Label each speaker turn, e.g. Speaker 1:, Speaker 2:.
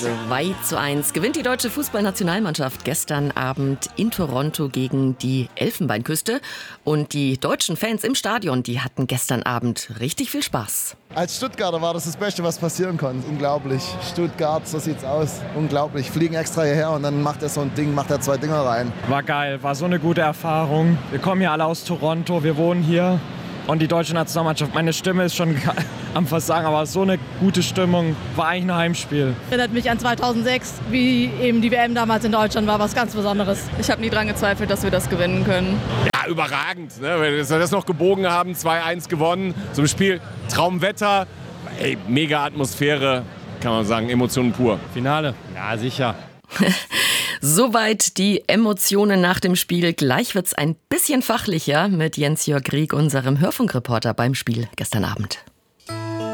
Speaker 1: 2:1 gewinnt die deutsche Fußballnationalmannschaft gestern Abend in Toronto gegen die Elfenbeinküste. Und die deutschen Fans im Stadion, die hatten gestern Abend richtig viel Spaß.
Speaker 2: Als Stuttgarter war das Beste, was passieren konnte. Unglaublich. Stuttgart, so sieht's aus. Unglaublich. Fliegen extra hierher und dann macht er so ein Ding, macht er 2 Dinger rein.
Speaker 3: War geil, war so eine gute Erfahrung. Wir kommen hier alle aus Toronto, wir wohnen hier. Und die deutsche Nationalmannschaft, meine Stimme ist schon am Versagen, aber so eine gute Stimmung, war eigentlich ein Heimspiel.
Speaker 4: Erinnert mich an 2006, wie eben die WM damals in Deutschland war, was ganz Besonderes.
Speaker 5: Ich habe nie dran gezweifelt, dass wir das gewinnen können.
Speaker 6: Ja, überragend, ne? Wenn wir das noch gebogen haben, 2:1 gewonnen. So ein Spiel, Traumwetter, ey, mega Atmosphäre, kann man sagen, Emotionen pur.
Speaker 3: Finale? Ja, sicher.
Speaker 1: Soweit die Emotionen nach dem Spiel. Gleich wird's ein bisschen fachlicher mit Jens-Jörg Rieck, unserem Hörfunkreporter beim Spiel gestern Abend.